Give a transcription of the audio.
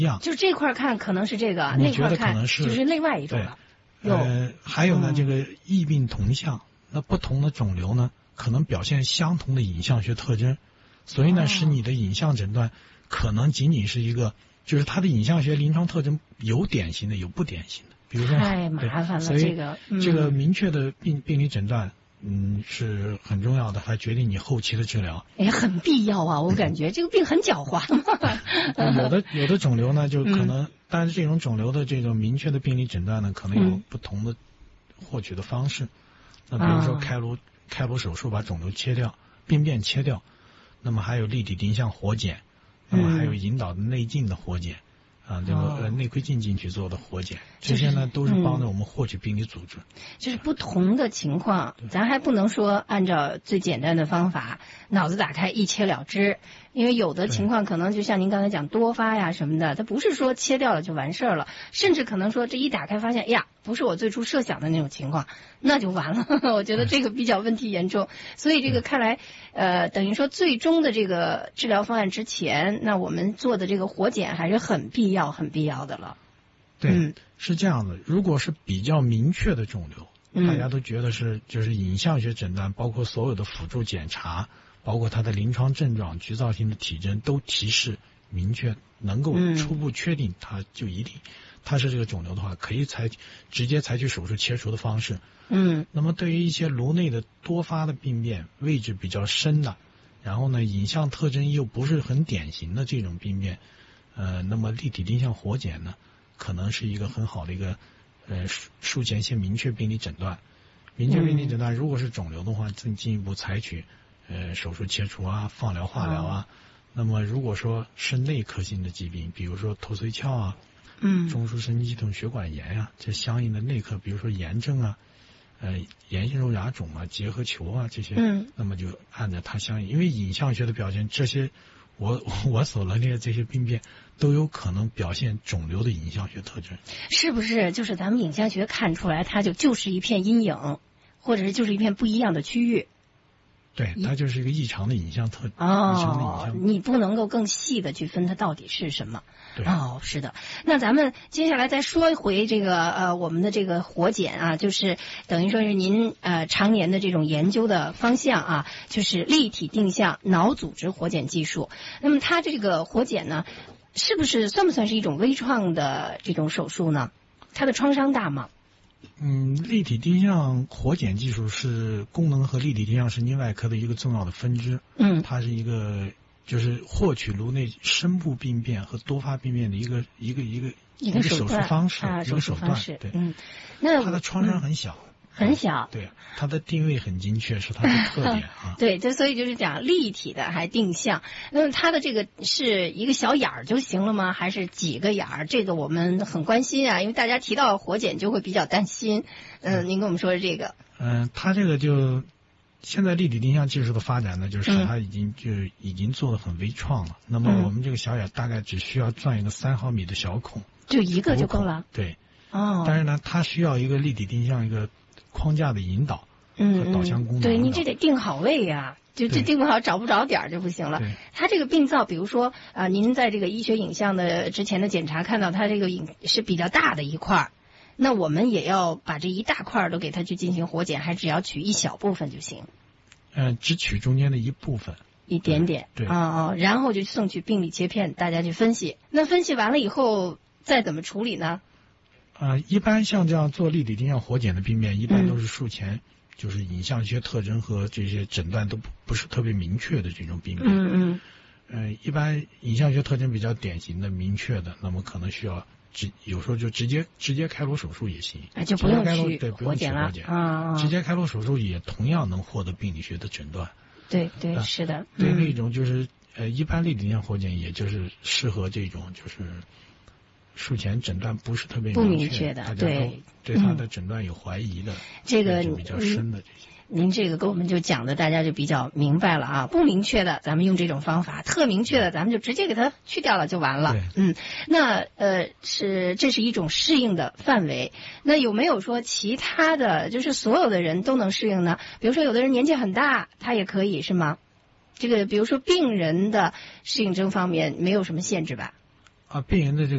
就是这块看可能是这个， 你那块看觉得可能是就是另外一种了。 还有呢，这个异病同相，那不同的肿瘤呢，可能表现相同的影像学特征，所以呢，使你的影像诊断可能仅仅是一个，就是它的影像学临床特征有典型的，有不典型的。比如说， 太麻烦了， 所以这个明确的病理诊断，是很重要的，还决定你后期的治疗。 很必要啊！我感觉这个病很狡猾。 有的肿瘤呢，就可能，但是这种肿瘤的这种明确的病理诊断呢，可能有不同的获取的方式。那比如说开颅手术把肿瘤切掉，病变切掉，那么还有立体定向活检，那么还有引导的内镜的活检。这个内窥镜进去做的活检，这些呢都是帮着我们获取病理组织。 就是不同的情况，咱还不能说按照最简单的方法，脑子打开一切了之，因为有的情况可能就像您刚才讲多发呀什么的，它不是说切掉了就完事儿了，甚至可能说这一打开发现，呀，不是我最初设想的那种情况，那就完了。我觉得这个比较问题严重，所以这个看来，等于说最终的这个治疗方案之前，那我们做的这个活检还是很必要的了。 对，是这样的。如果是比较明确的肿瘤，大家都觉得就是影像学诊断，包括所有的辅助检查，包括它的临床症状、局灶性的体征都提示明确，能够初步确定它就一定它是这个肿瘤的话，可以直接采取手术切除的方式。那么对于一些颅内的多发的病变，位置比较深的，然后呢影像特征又不是很典型的这种病变，那么立体定向活检呢，可能是一个很好的一个术前先明确病理诊断。明确病理诊断，如果是肿瘤的话，进一步采取手术切除啊、放疗、化疗啊。那么如果说是内科性的疾病，比如说头髓鞘啊、中枢神经系统血管炎啊，这相应的内科，比如说炎症啊、炎性肉芽肿啊、结核球啊这些，那么就按照它相应，因为影像学的表现，这些我所罗列的这些病变都有可能表现肿瘤的影像学特征。 是不是就是咱们影像学看出来它就是一片阴影，或者是就是一片不一样的区域？ 对，它就是一个异常的影像特征。异常的影像， 你不能够更细的去分它到底是什么。 对， 是的。那咱们接下来再说回这个我们的这个活检啊，就是等于说是您常年的这种研究的方向啊，就是立体定向脑组织活检技术。那么它这个活检呢，算不算是一种微创的这种手术呢？它的创伤大吗？ 立体定向活检技术是功能和立体定向神经外科的一个重要的分支。它是一个就是获取颅内深部病变和多发病变的一个手术方式，一个手段。对，那它的创伤很小。 很小， 对，它的定位很精确，是它的特点啊。 对，所以就是讲立体的还定向。那么它的这个是一个小眼儿就行了吗？还是几个眼儿？这个我们很关心啊，因为大家提到活检就会比较担心。您跟我们说说这个。 它这个就现在立体定向技术的发展呢，就是它已经做得很微创了。那么我们这个小眼大概只需要钻一个3毫米的小孔， 就一个就够了。 对，但是呢，它需要一个立体定向一个框架的引导和导向功能。 对，你这得定好位呀，就这定不好找不着点儿就不行了。它这个病灶，比如说您在这个医学影像的之前的检查看到它这个是比较大的一块，那我们也要把这一大块都给它去进行活检，还只要取一小部分就行？ 只取中间的一部分， 一点点。 对， 然后就送去病理切片，大家去分析。那分析完了以后再怎么处理呢？ 一般像这样做立体定向活检的病变，一般都是术前就是影像学特征和这些诊断都不是特别明确的这种病变。一般影像学特征比较典型的、明确的，那么可能需要有时候就直接开颅手术也行， 就不用去活检了。直接开颅手术也同样能获得病理学的诊断。 对，是的。 对，那种就是一般立体定向活检也就是适合这种就是术前诊断不是特别明确的， 对他的诊断有怀疑的， 这个就比较深的这些。 您这个跟我们就讲的，大家就比较明白了啊。不明确的，咱们用这种方法；特明确的，咱们就直接给它去掉了就完了。那这是一种适应的范围。那有没有说其他的，就是所有的人都能适应呢？比如说，有的人年纪很大，他也可以是吗？这个比如说病人的适应症方面没有什么限制吧？ 病人的这个。